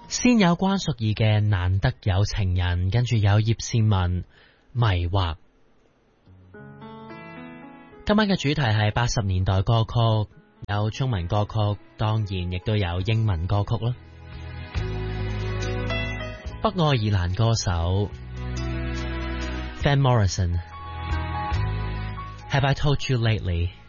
先有關淑怡嘅難得有情人，跟住有葉倩文迷惑。今晚嘅主題係80年代歌曲，有中文歌曲，當然亦都有英文歌曲啦。北愛爾蘭歌手 Van Morrison，Have I Told You Lately？